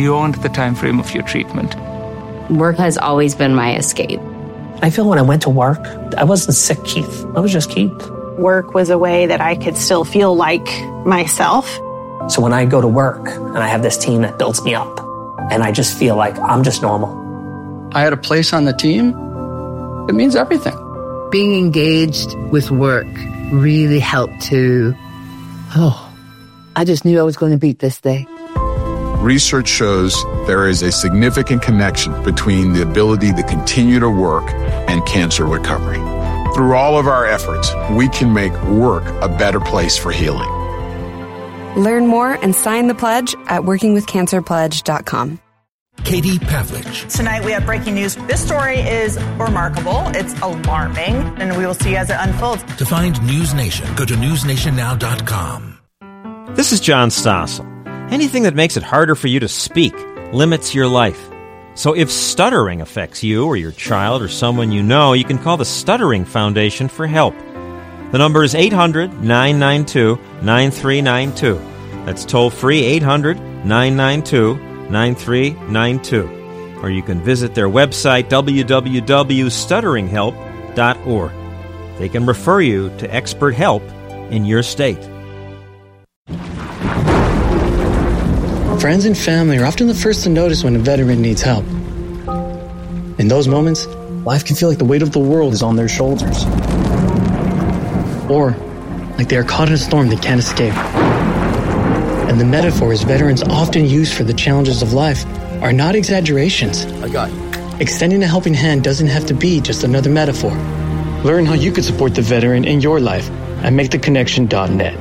beyond the time frame of your treatment. Work has always been my escape. I feel when I went to work, I wasn't sick Keith. I was just Keith. Work was a way that I could still feel like myself. So when I go to work and I have this team that builds me up, and I just feel like I'm just normal. I had a place on the team. It means everything. Being engaged with work really helped to, I just knew I was going to beat this day. Research shows there is a significant connection between the ability to continue to work and cancer recovery. Through all of our efforts, we can make work a better place for healing. Learn more and sign the pledge at workingwithcancerpledge.com. Katie Pavlich. Tonight we have breaking news. This story is remarkable. It's alarming, and we will see as it unfolds. To find News Nation, go to newsnationnow.com. This is John Stossel. Anything that makes it harder for you to speak limits your life. So if stuttering affects you or your child or someone you know, you can call the Stuttering Foundation for help. The number is 800-992-9392. That's toll-free 800-992-9392. Or you can visit their website, www.stutteringhelp.org. They can refer you to expert help in your state. Friends and family are often the first to notice when a veteran needs help. In those moments, life can feel like the weight of the world is on their shoulders. Or like they are caught in a storm they can't escape. And the metaphors veterans often use for the challenges of life are not exaggerations. I got you. Extending a helping hand doesn't have to be just another metaphor. Learn how you could support the veteran in your life at MakeTheConnection.net.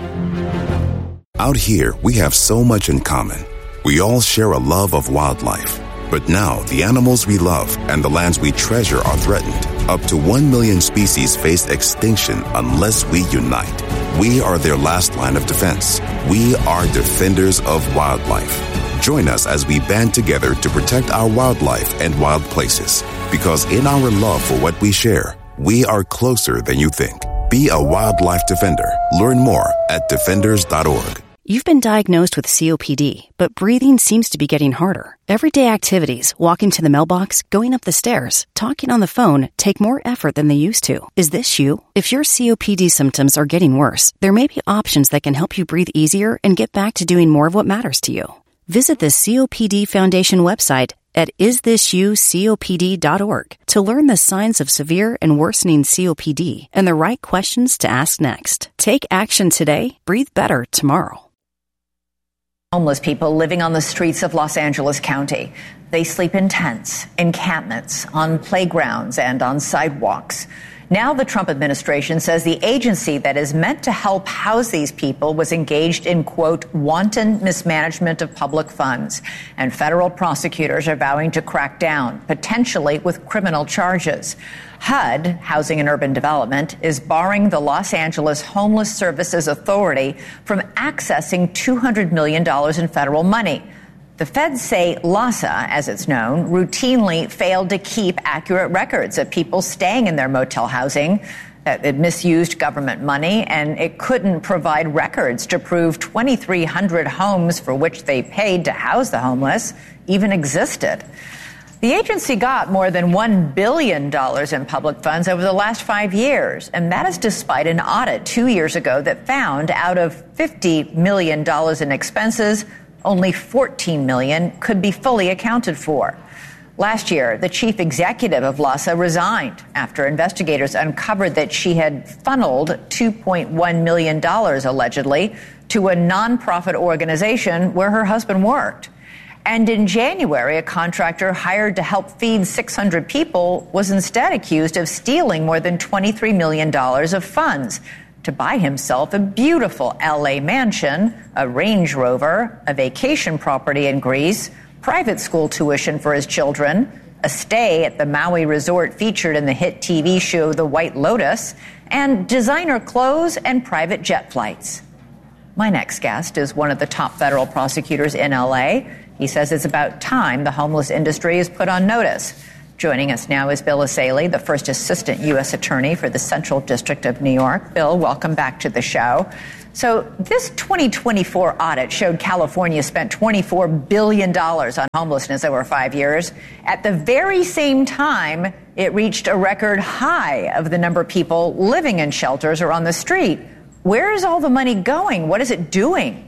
Out here, we have so much in common. We all share a love of wildlife. But now, the animals we love and the lands we treasure are threatened. Up to 1 million species face extinction unless we unite. We are their last line of defense. We are defenders of wildlife. Join us as we band together to protect our wildlife and wild places. Because in our love for what we share, we are closer than you think. Be a wildlife defender. Learn more at defenders.org. You've been diagnosed with COPD, but breathing seems to be getting harder. Everyday activities, walking to the mailbox, going up the stairs, talking on the phone, take more effort than they used to. Is this you? If your COPD symptoms are getting worse, there may be options that can help you breathe easier and get back to doing more of what matters to you. Visit the COPD Foundation website at isthisyoucopd.org to learn the signs of severe and worsening COPD and the right questions to ask next. Take action today. Breathe better tomorrow. Homeless people living on the streets of Los Angeles County. They sleep in tents, encampments, on playgrounds, and on sidewalks. Now the Trump administration says the agency that is meant to help house these people was engaged in, quote, wanton mismanagement of public funds. And federal prosecutors are vowing to crack down, potentially with criminal charges. HUD, Housing and Urban Development, is barring the Los Angeles Homeless Services Authority from accessing $200 million in federal money. The feds say LAHSA, as it's known, routinely failed to keep accurate records of people staying in their motel housing. It misused government money, and it couldn't provide records to prove 2,300 homes for which they paid to house the homeless even existed. The agency got more than $1 billion in public funds over the last 5 years, and that is despite an audit 2 years ago that found out of $50 million in expenses, only $14 million could be fully accounted for. Last year, the chief executive of LAHSA resigned after investigators uncovered that she had funneled $2.1 million, allegedly, to a nonprofit organization where her husband worked. And in January, a contractor hired to help feed 600 people was instead accused of stealing more than $23 million of funds to buy himself a beautiful L.A. mansion, a Range Rover, a vacation property in Greece, private school tuition for his children, a stay at the Maui resort featured in the hit TV show The White Lotus, and designer clothes and private jet flights. My next guest is one of the top federal prosecutors in L.A. He says it's about time the homeless industry is put on notice. Joining us now is Bill Essayli, the first assistant U.S. attorney for the Central District of New York. Bill, welcome back to the show. So this 2024 audit showed California spent $24 billion on homelessness over 5 years. At the very same time, it reached a record high of the number of people living in shelters or on the street. Where is all the money going? What is it doing?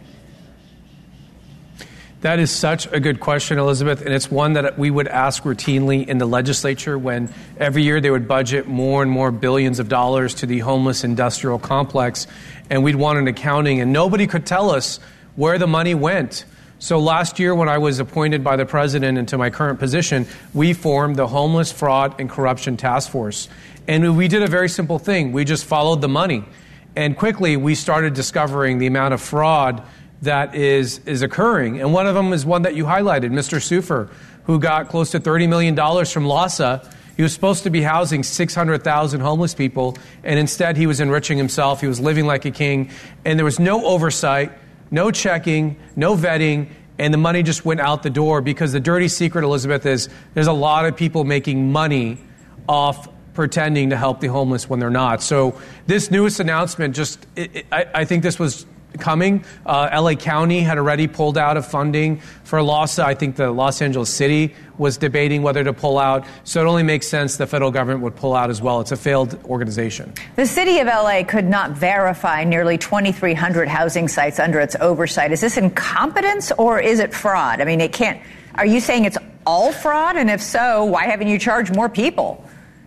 That is such a good question, Elizabeth, and it's one that we would ask routinely in the legislature when every year they would budget more and more billions of dollars to the homeless industrial complex, and we'd want an accounting, and nobody could tell us where the money went. So last year when I was appointed by the president into my current position, we formed the Homeless Fraud and Corruption Task Force, and we did a very simple thing. We just followed the money, and quickly we started discovering the amount of fraud that is occurring. And one of them is one that you highlighted, Mr. Sufer, who got close to $30 million from LAHSA. He was supposed to be housing 600,000 homeless people, and instead he was enriching himself. He was living like a king, and there was no oversight, no checking, no vetting, and the money just went out the door because the dirty secret, Elizabeth, is there's a lot of people making money off pretending to help the homeless when they're not. So this newest announcement I think this was coming. LA County had already pulled out of funding for LAHSA. I think the Los Angeles City was debating whether to pull out. So it only makes sense the federal government would pull out as well. It's a failed organization. The city of LA could not verify nearly 2,300 housing sites under its oversight. Is this incompetence or is it fraud? I mean, are you saying it's all fraud? And if so, why haven't you charged more people?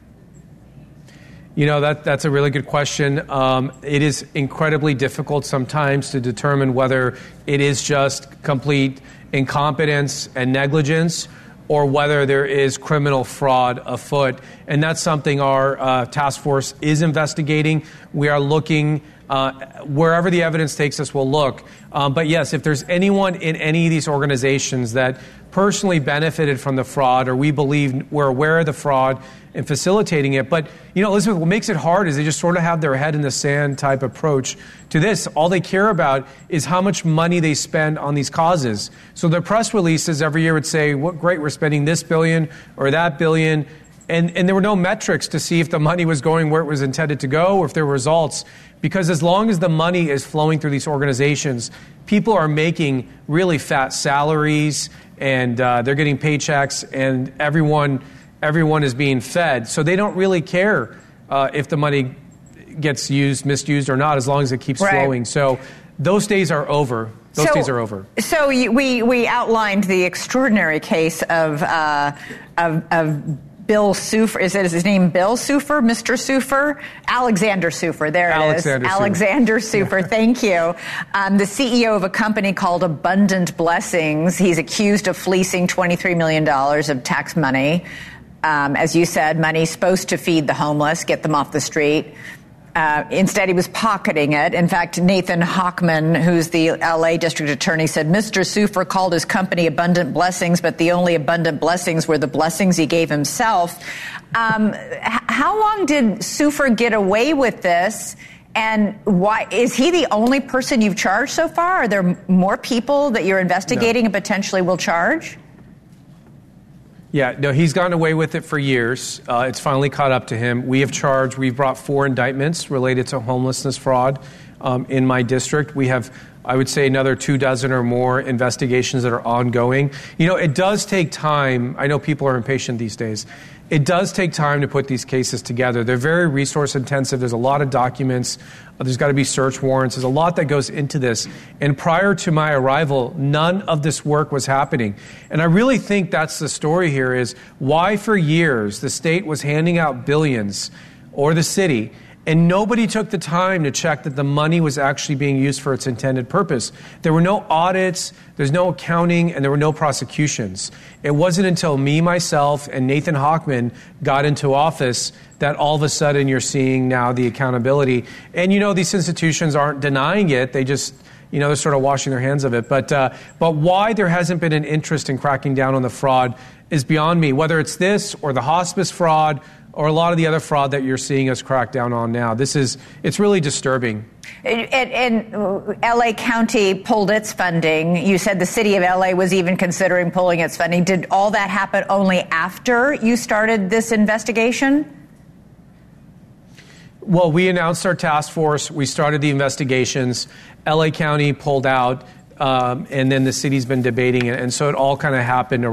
You know, that's a really good question. It is incredibly difficult sometimes to determine whether it is just complete incompetence and negligence or whether there is criminal fraud afoot. And that's something our task force is investigating. We are looking wherever the evidence takes us, we'll look. But yes, if there's anyone in any of these organizations that personally benefited from the fraud or we believe we're aware of the fraud and facilitating it. But, you know, Elizabeth, what makes it hard is they just sort of have their head in the sand type approach to this. All they care about is how much money they spend on these causes. So their press releases every year would say, what great, we're spending this billion or that billion. And there were no metrics to see if the money was going where it was intended to go or if there were results. Because as long as the money is flowing through these organizations, people are making really fat salaries and they're getting paychecks and everyone is being fed. So they don't really care if the money gets misused or not, as long as it keeps flowing. So those days are over. Those days are over. So we outlined the extraordinary case of Bill Sufer. Is his name Bill Sufer? Mr. Sufer? Alexander Sufer. There it is. Alexander Sufer. Yeah. Thank you. The CEO of a company called Abundant Blessings. He's accused of fleecing $23 million of tax money. As you said, money supposed to feed the homeless, get them off the street. Instead, he was pocketing it. In fact, Nathan Hochman, who's the LA district attorney, said Mr. Sufer called his company Abundant Blessings, but the only abundant blessings were the blessings he gave himself. How long did Sufer get away with this? And why is he the only person you've charged so far? Are there more people that you're investigating and potentially will charge? Yeah, no, he's gotten away with it for years. It's finally caught up to him. We've brought 4 indictments related to homelessness fraud in my district. We have, I would say, another 24 or more investigations that are ongoing. You know, it does take time. I know people are impatient these days. It does take time to put these cases together. They're very resource intensive. There's a lot of documents. There's got to be search warrants. There's a lot that goes into this. And prior to my arrival, none of this work was happening. And I really think that's the story here is why for years the state was handing out billions, or the city, and nobody took the time to check that the money was actually being used for its intended purpose. There were no audits, there's no accounting, and there were no prosecutions. It wasn't until me, myself, and Nathan Hochman got into office that all of a sudden you're seeing now the accountability. And, you know, these institutions aren't denying it. They just, you know, they're sort of washing their hands of it. But why there hasn't been an interest in cracking down on the fraud is beyond me, whether it's this or the hospice fraud or a lot of the other fraud that you're seeing us crack down on now. It's really disturbing. And LA County pulled its funding. You said the city of LA was even considering pulling its funding. Did all that happen only after you started this investigation? Well, we announced our task force. We started the investigations. LA County pulled out, and then the city's been debating it. And so it all kind of happened